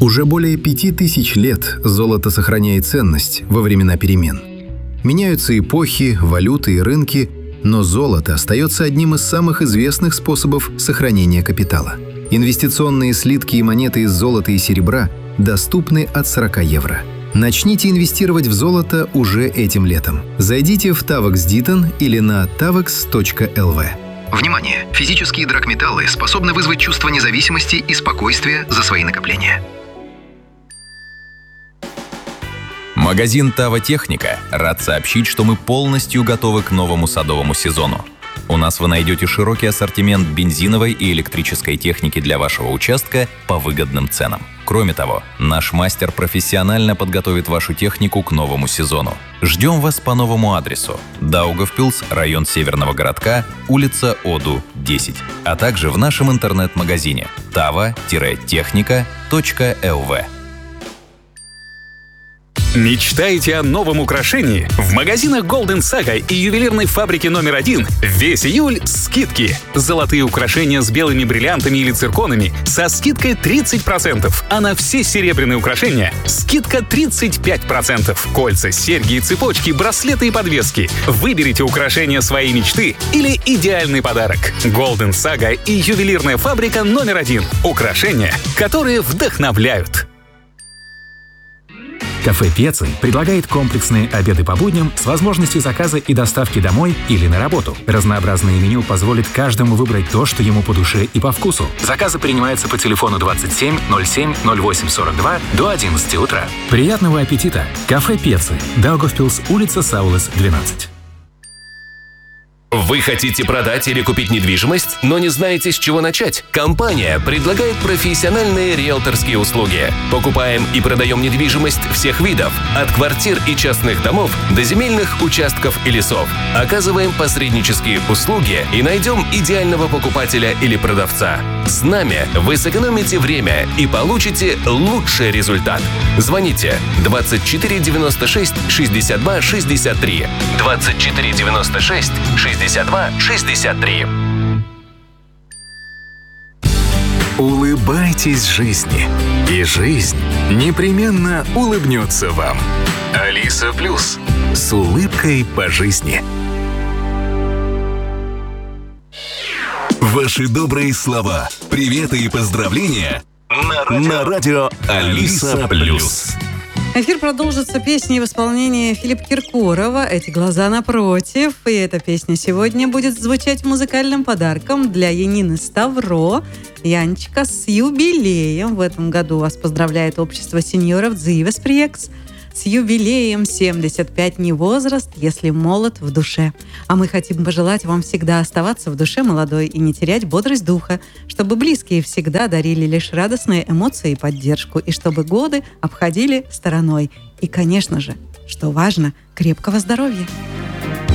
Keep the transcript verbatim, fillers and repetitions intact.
Уже более пяти тысяч лет золото сохраняет ценность во времена перемен. Меняются эпохи, валюты и рынки, но золото остается одним из самых известных способов сохранения капитала. Инвестиционные слитки и монеты из золота и серебра доступны от сорока евро. Начните инвестировать в золото уже этим летом. Зайдите в Tavax Ditton или на tavax точка эл ви. Внимание! Физические драгметаллы способны вызвать чувство независимости и спокойствия за свои накопления. Магазин «Тава Техника» рад сообщить, что мы полностью готовы к новому садовому сезону. У нас вы найдете широкий ассортимент бензиновой и электрической техники для вашего участка по выгодным ценам. Кроме того, наш мастер профессионально подготовит вашу технику к новому сезону. Ждем вас по новому адресу: Даугавпилс, район Северного городка, улица Оду, десять, а также в нашем интернет-магазине тава техника точка эл ви. Мечтаете о новом украшении? В магазинах Golden Saga и ювелирной фабрики номер один весь июль скидки. Золотые украшения с белыми бриллиантами или цирконами со скидкой тридцать процентов, а на все серебряные украшения скидка тридцать пять процентов. Кольца, серьги и цепочки, браслеты и подвески. Выберите украшения своей мечты или идеальный подарок. Golden Saga и ювелирная фабрика номер один. Украшения, которые вдохновляют. Кафе «Пецци» предлагает комплексные обеды по будням с возможностью заказа и доставки домой или на работу. Разнообразное меню позволит каждому выбрать то, что ему по душе и по вкусу. Заказы принимаются по телефону двадцать семь ноль семь ноль восемь сорок два до одиннадцати утра. Приятного аппетита! Кафе «Пецци», Даугавпилс, улица Саулес, двенадцать. Вы хотите продать или купить недвижимость, но не знаете, с чего начать? Компания предлагает профессиональные риэлторские услуги. Покупаем и продаем недвижимость всех видов, от квартир и частных домов до земельных участков и лесов. Оказываем посреднические услуги и найдем идеального покупателя или продавца. С нами вы сэкономите время и получите лучший результат. Звоните двадцать четыре девяносто шесть шестьдесят два шестьдесят три. двадцать четыре девяносто шесть шестьдесят два шестьдесят три. Улыбайтесь жизни, и жизнь непременно улыбнется вам. Алиса Плюс. С улыбкой по жизни. Ваши добрые слова, приветы и поздравления на радио, на радио Алиса Плюс. Эфир продолжится песней в исполнении Филиппа Киркорова «Эти глаза напротив». И эта песня сегодня будет звучать музыкальным подарком для Янины Ставро. Янчика, с юбилеем! В этом году вас поздравляет общество сеньоров Dzīves prieks. С юбилеем семьдесят пять не возраст, если молод в душе. А мы хотим пожелать вам всегда оставаться в душе молодой и не терять бодрость духа, чтобы близкие всегда дарили лишь радостные эмоции и поддержку, и чтобы годы обходили стороной. И, конечно же, что важно, крепкого здоровья.